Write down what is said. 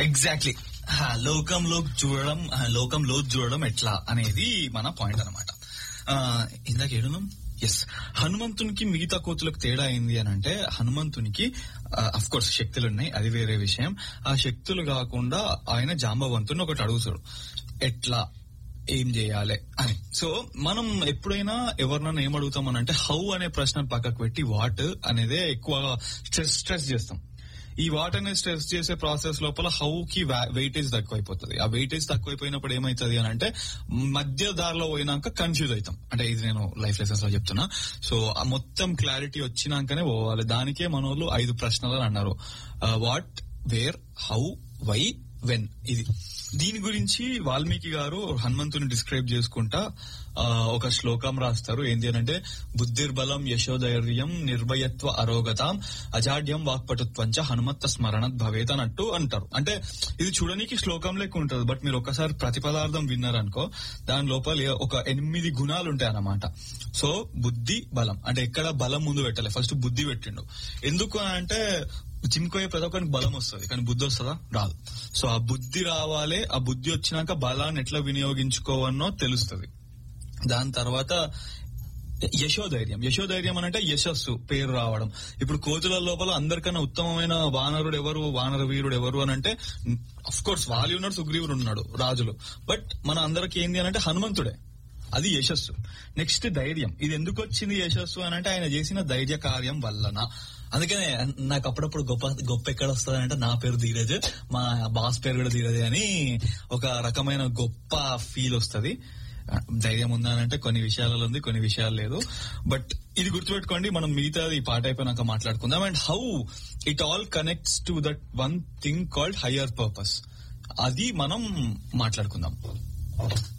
Exactly. లోకంలో చూడడం ఎట్లా అనేది మన పాయింట్ అనమాట. ఇందాక ఏడున్నాం. ఎస్, హనుమంతునికి మిగతా కోతులకు తేడా ఏంది అని అంటే, హనుమంతునికి అఫ్ కోర్స్ శక్తులు ఉన్నాయి, అది వేరే విషయం. ఆ శక్తులు కాకుండా ఆయన జాంబవంతుని ఒకటి అడుగుతాడు, ఎట్లా ఏం చేయాలి అని. సో మనం ఎప్పుడైనా ఎవరినైనా ఏం అడుగుతామనంటే హౌ అనే ప్రశ్న పక్కకు పెట్టి వాట్ అనేదే ఎక్కువ స్ట్రెస్ చేస్తాం. ఈ వాట్ అనేది స్ట్రెస్ చేసే ప్రాసెస్ లోపల హౌ కి వెయిటేజ్ తక్కువైపోతుంది. ఆ వెయిటేజ్ తక్కువైపోయినప్పుడు ఏమైతుంది అని అంటే మధ్య దారిలో పోయినాక కన్ఫ్యూజ్ అవుతాం. అంటే ఇది నేను లైఫ్ లెసన్స్ లో చెప్తున్నా. సో ఆ మొత్తం క్లారిటీ వచ్చినాకనే పోవాలి. దానికే మన వాళ్ళు 5 ప్రశ్నలు అన్నారు, what, wear, how, why, when. ఇది దీని గురించి వాల్మీకి గారు హనుమంతుని డిస్క్రైబ్ చేసుకుంటా ఒక శ్లోకం రాస్తారు. ఏంటి అంటే, బుద్ధిర్బలం యశోధైర్యం నిర్భయత్వ అరోగతాం అజాడ్యం వాక్పటుత్వంచ హనుమత్త స్మరణత్ భవేత్ అన్నట్టు అంటారు. అంటే ఇది చూడడానికి శ్లోకం లెక్క ఉంటది, బట్ మీరు ఒకసారి ప్రతిపదార్థం విన్నారనుకో దాని లోపల ఒక 8 గుణాలు ఉంటాయి అన్నమాట. సో బుద్ధి, బలం అంటే ఎక్కడ బలం ముందు పెట్టాలి, ఫస్ట్ బుద్ధి పెట్టిండు. ఎందుకు అంటే జిమ్కోయే ప్రతి ఒక్కరికి బలం వస్తుంది, కానీ బుద్ధి వస్తుందా? రాదు. సో ఆ బుద్ధి రావాలి. ఆ బుద్ధి వచ్చినాక బలాన్ని ఎట్లా వినియోగించుకోవన్నో తెలుస్తుంది. దాని తర్వాత యశోధైర్యం అంటే యశస్సు, పేరు రావడం. ఇప్పుడు కోతుల లోపల అందరికన్నా ఉత్తమమైన వానరుడు ఎవరు, వానర వీరుడు ఎవరు అని అంటే అఫ్ కోర్స్ వాలి ఉన్నాడు, సుగ్రీవుడు ఉన్నాడు రాజులు. బట్ మన అందరికి ఏంది అని అంటే హనుమంతుడే, అది యశస్సు. నెక్స్ట్ ధైర్యం. ఇది ఎందుకు వచ్చింది యశస్సు అని అంటే ఆయన చేసిన ధైర్య కార్యం వల్లన. అందుకనే నాకు అప్పుడప్పుడు గొప్ప ఎక్కడ వస్తుంది అంటే నా పేరు ధీరజ్, మా బాస్ పేరు కూడా ధీరజ్ అని ఒక రకమైన గొప్ప ఫీల్ వస్తుంది. ధైర్యం ఉందనంటే కొన్ని విషయాలలో ఉంది, కొన్ని విషయాలు లేదు. బట్ ఇది గుర్తుపెట్టుకోండి, మనం మిగతాది ఈ పాట అయిపోయినాక మాట్లాడుకుందాం. And how it all connects to that one thing called higher purpose, అది మనం మాట్లాడుకుందాం.